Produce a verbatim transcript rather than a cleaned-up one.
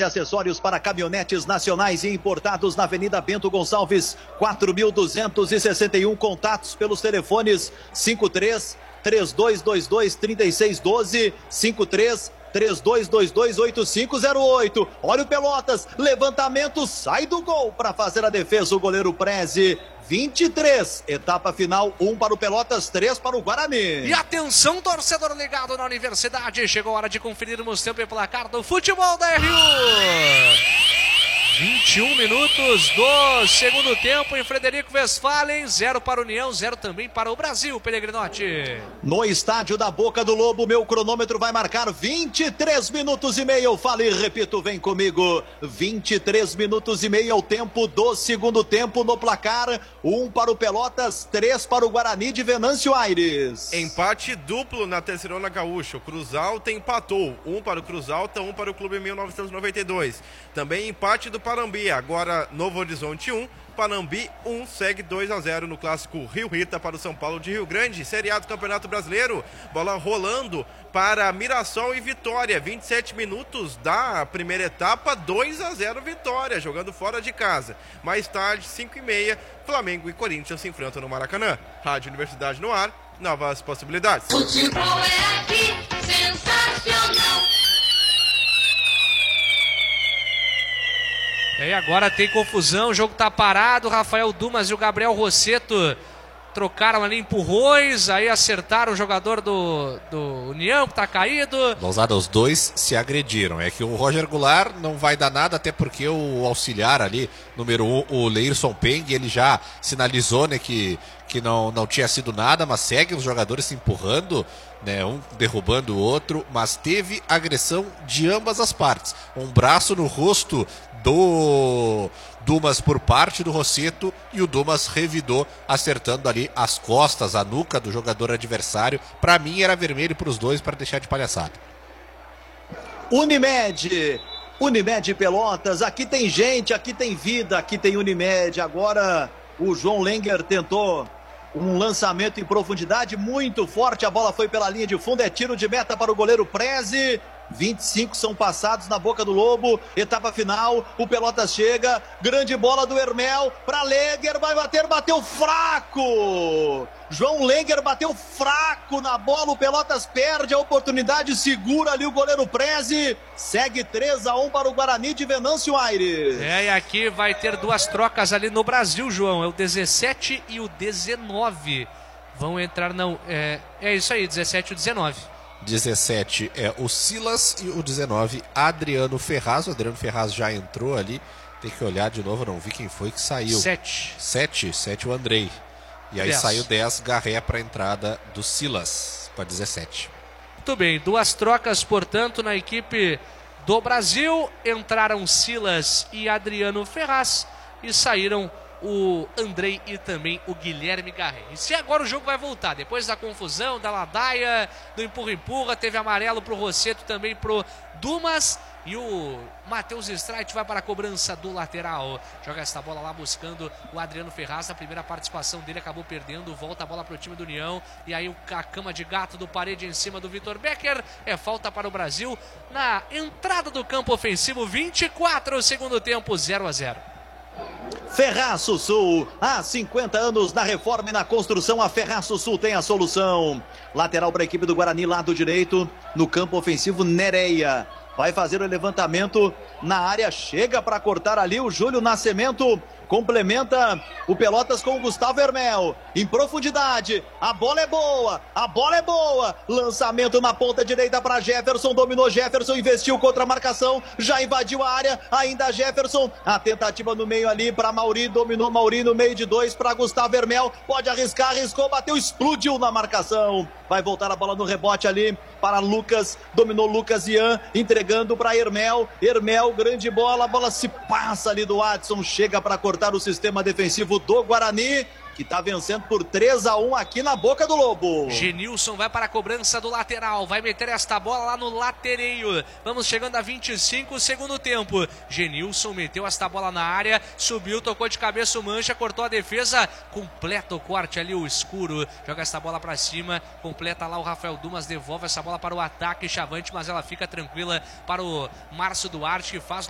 e acessórios para caminhonetes nacionais e importados na Avenida Bento Gonçalves, quatro mil duzentos e sessenta e um. Contatos pelos telefones cinco três, três dois dois dois, três seis um dois, cinco três, três dois dois dois, oito cinco zero oito. Olha o Pelotas, levantamento, sai do gol para fazer a defesa o goleiro Preze. vinte e três, etapa final, um para o Pelotas, três para o Guarani. E atenção, torcedor ligado na Universidade, chegou a hora de conferirmos tempo e placar do futebol da R U. vinte e um minutos do segundo tempo em Frederico Westphalen, zero para a União, zero também para o Brasil, Pelegrinotti. No estádio da Boca do Lobo, meu cronômetro vai marcar vinte e três minutos e meio. Eu falo e repito, vem comigo. vinte e três minutos e meio é o tempo do segundo tempo no placar. Um para o Pelotas, três para o Guarani de Venâncio Aires. Empate duplo na Terceirona Gaúcha. O Cruz Alta empatou. Um para o Cruz Alta, um para o Clube mil novecentos e noventa e dois. Também empate do Panambi. Agora Novo Horizonte um. Panambi um, segue dois a zero no clássico Rio Rita para o São Paulo de Rio Grande. Série A do Campeonato Brasileiro, bola rolando para Mirassol e Vitória, vinte e sete minutos da primeira etapa, dois a zero Vitória, jogando fora de casa. Mais tarde, cinco e meia, Flamengo e Corinthians se enfrentam no Maracanã. Rádio Universidade no ar, novas possibilidades. Futebol é aqui, sensacional. E aí agora tem confusão, o jogo tá parado, Rafael Dumas e o Gabriel Rosseto trocaram ali empurrões, aí acertaram o jogador do, do União que tá caído. Lousada, os dois se agrediram, é que o Roger Goulart não vai dar nada, até porque o auxiliar ali, número um, o Leirson Peng, ele já sinalizou, né, que, que não, não tinha sido nada, mas segue os jogadores se empurrando, né, um derrubando o outro, mas teve agressão de ambas as partes, um braço no rosto do Dumas por parte do Rosseto e o Dumas revidou, acertando ali as costas, a nuca do jogador adversário. Para mim era vermelho para os dois, para deixar de palhaçada. Unimed, Unimed Pelotas, aqui tem gente, aqui tem vida, aqui tem Unimed. Agora o João Lenger tentou um lançamento em profundidade muito forte, a bola foi pela linha de fundo, é tiro de meta para o goleiro Preze. vinte e cinco são passados na Boca do Lobo, etapa final, o Pelotas chega, grande bola do Hermel para Lenger, vai bater, bateu fraco, João Lenger bateu fraco na bola, o Pelotas perde a oportunidade, segura ali o goleiro Preze, segue três a um para o Guarani de Venâncio Aires. É, e aqui vai ter duas trocas ali no Brasil, João, é o dezessete e o dezenove, vão entrar, não, é, é isso aí, dezessete e o dezenove. dezessete é o Silas e o dezenove Adriano Ferraz. O Adriano Ferraz já entrou ali. Tem que olhar de novo, não vi quem foi que saiu. sete. sete, sete o Andrei. E aí dez. saiu dez, Garré para a entrada do Silas, para dezessete. Muito bem, duas trocas, portanto, na equipe do Brasil. Entraram Silas e Adriano Ferraz e saíram o Andrei e também o Guilherme Garré. E se agora o jogo vai voltar, depois da confusão, da ladaia, do empurra-empurra, teve amarelo pro Rosseto, também pro Dumas, e o Matheus Streit vai para a cobrança do lateral. Joga essa bola lá buscando o Adriano Ferraz, a primeira participação dele acabou perdendo, volta a bola pro time do União, e aí a cama de gato do Parede em cima do Vitor Becker, é falta para o Brasil na entrada do campo ofensivo, vinte e quatro, segundo tempo, zero a zero. Ferraço Sul, há cinquenta anos na reforma e na construção, a Ferraço Sul tem a solução. Lateral para a equipe do Guarani, lado direito, no campo ofensivo, Nereia. Vai fazer o levantamento na área, chega para cortar ali o Júlio Nascimento, complementa o Pelotas com o Gustavo Hermel, em profundidade, a bola é boa, a bola é boa, lançamento na ponta direita para Jefferson, dominou Jefferson, investiu contra a marcação, já invadiu a área, ainda Jefferson, a tentativa no meio ali para Mauri, dominou Mauri no meio de dois para Gustavo Hermel, pode arriscar, arriscou, bateu, explodiu na marcação, vai voltar a bola no rebote ali para Lucas, dominou Lucas Ian, entregando para Hermel, Hermel, grande bola, a bola se passa ali do Adson, chega para cortar o sistema defensivo do Guarani, que está vencendo por três a um aqui na Boca do Lobo. Genilson vai para a cobrança do lateral, vai meter esta bola lá no latereio. Vamos chegando a vinte e cinco, segundo tempo. Genilson meteu esta bola na área, subiu, tocou de cabeça o Mancha, cortou a defesa, completa o corte ali, o escuro. Joga esta bola para cima, completa lá o Rafael Dumas, devolve essa bola para o ataque, Chavante, mas ela fica tranquila para o Márcio Duarte, que faz